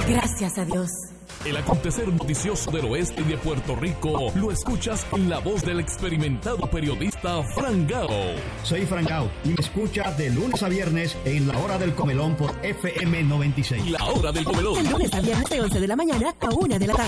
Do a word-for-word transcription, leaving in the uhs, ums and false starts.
Gracias a Dios. El acontecer noticioso del oeste de Puerto Rico lo escuchas en la voz del experimentado periodista Fran Gao. Soy Fran Gao y me escucha de lunes a viernes en La Hora del Comelón por F M noventa y seis. La Hora del Comelón. De lunes a viernes de once de la mañana a una de la tarde.